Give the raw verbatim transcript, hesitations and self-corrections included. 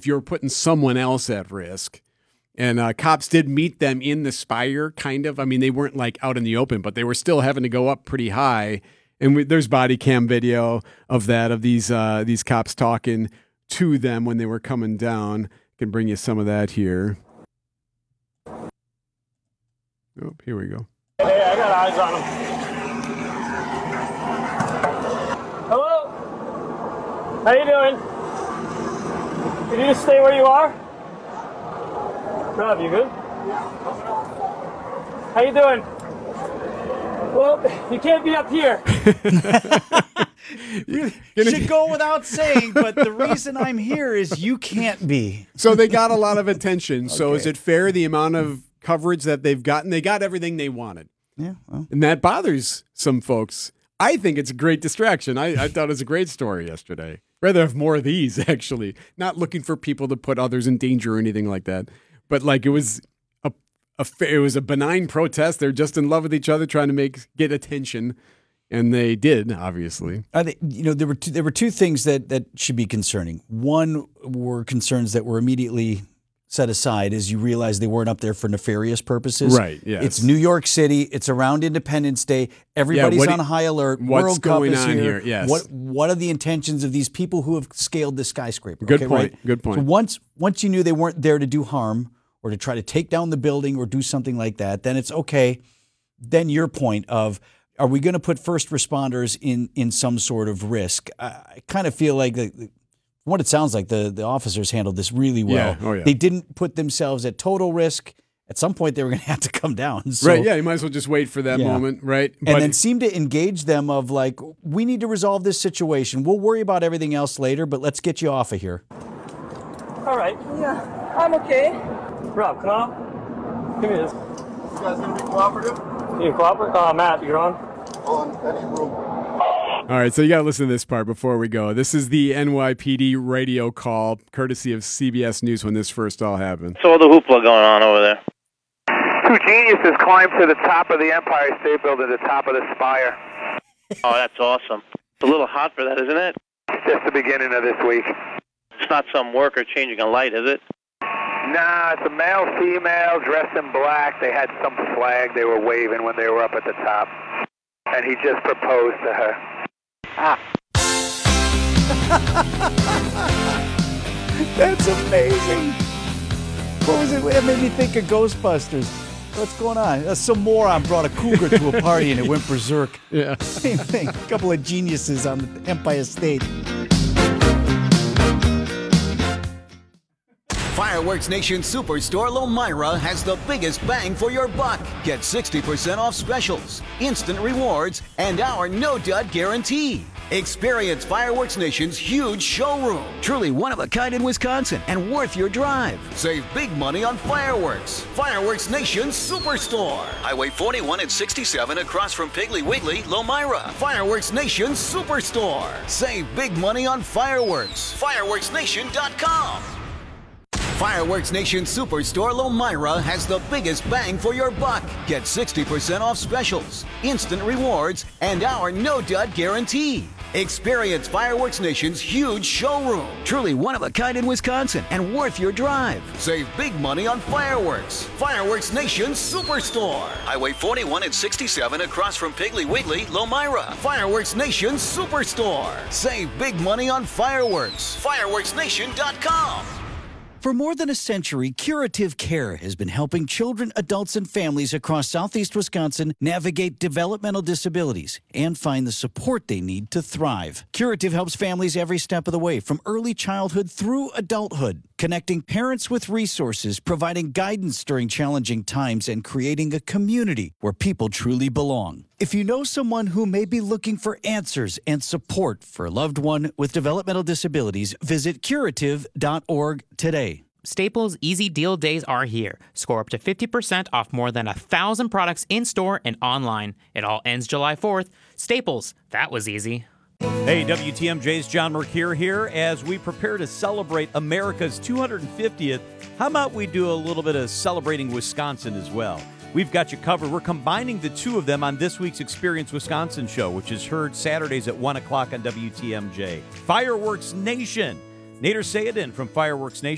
if you're putting someone else at risk. And uh, cops did meet them in the spire, kind of. I mean, they weren't like out in the open, but they were still having to go up pretty high. And we, there's body cam video of that, of these uh, these cops talking to them when they were coming down. I can bring you some of that here. Oh, here we go. Hey, I got eyes on him. Hello? How you doing? Can you just stay where you are? Rob, you good? How you doing? Well, you can't be up here. You should go without saying, but the reason I'm here is you can't be. So they got a lot of attention. So Okay. is it fair, the amount of coverage that they've gotten? They got everything they wanted. Yeah, well. And that bothers some folks. I think it's a great distraction. I, I thought it was a great story yesterday. Rather have more of these, actually. Not looking for people to put others in danger or anything like that. But like it was a, a it was a benign protest. They're just in love with each other, trying to make get attention, and they did, obviously. I think, you know, there were two, there were two things that, that should be concerning. One were concerns that were immediately set aside as you realize they weren't up there for nefarious purposes. Right, yes. It's New York City. It's around Independence Day. Everybody's what do- on high alert. what's World going Cup is on here. here? Yes. What What are the intentions of these people who have scaled the skyscraper? Good Okay, point, right? good point. So once once you knew they weren't there to do harm or to try to take down the building or do something like that, then it's okay. Then your point of, are we going to put first responders in in some sort of risk? I, I kind of feel like, the, the, from what it sounds like, the, the officers handled this really well. Yeah. Oh, yeah. They didn't put themselves at total risk. At some point, they were going to have to come down. So, Right, yeah, you might as well just wait for that Yeah. moment, right? And But then seem to engage them of like, we need to resolve this situation. We'll worry about everything else later, but let's get you off of here. All right. Yeah, I'm okay. Rob, come on. Give me this. You guys gonna be cooperative? You cooperate? Uh, Matt, you're on. On any room. all right, so you got to listen to this part before we go. This is the N Y P D radio call, courtesy of C B S News when this first all happened. So all the hoopla going on over there. Two geniuses climbed to the top of the Empire State Building, the top of the spire. Oh, that's awesome. It's a little hot for that, isn't it? It's just the beginning of this week. It's not some worker changing a light, is it? Nah, it's a male, female, dressed in black. They had some flag they were waving when they were up at the top. And he just proposed to her. Ah. That's amazing. What was it? It made me think of Ghostbusters. What's going on? Uh, some moron brought a cougar to a party and it went berserk. Yeah. Same thing. A couple of geniuses on the Empire State. Fireworks Nation Superstore Lomira has the biggest bang for your buck. Get sixty percent off specials, instant rewards, and our no-dud guarantee. Experience Fireworks Nation's huge showroom. Truly one of a kind in Wisconsin and worth your drive. Save big money on fireworks. Fireworks Nation Superstore. Highway forty-one and sixty-seven across from Piggly Wiggly, Lomira. Fireworks Nation Superstore. Save big money on fireworks. fireworks nation dot com. Fireworks Nation Superstore Lomira has the biggest bang for your buck. Get sixty percent off specials, instant rewards, and our no-dud guarantee. Experience Fireworks Nation's huge showroom. Truly one of a kind in Wisconsin and worth your drive. Save big money on fireworks. Fireworks Nation Superstore. Highway forty-one and sixty-seven across from Piggly Wiggly, Lomira. Fireworks Nation Superstore. Save big money on fireworks. fireworks nation dot com. For more than a century, Curative Care has been helping children, adults, and families across southeast Wisconsin navigate developmental disabilities and find the support they need to thrive. Curative helps families every step of the way, from early childhood through adulthood, connecting parents with resources, providing guidance during challenging times, and creating a community where people truly belong. If you know someone who may be looking for answers and support for a loved one with developmental disabilities, visit curative dot org today. Staples Easy Deal Days are here. Score up to fifty percent off more than one thousand products in-store and online. It all ends July fourth. Staples, that was easy. Hey, W T M J's John Mercure here. As we prepare to celebrate America's two hundred fiftieth, how about we do a little bit of celebrating Wisconsin as well? We've got you covered. We're combining the two of them on this week's Experience Wisconsin show, which is heard Saturdays at one o'clock on W T M J. Fireworks Nation. Nader Sayedin from Fireworks Nation.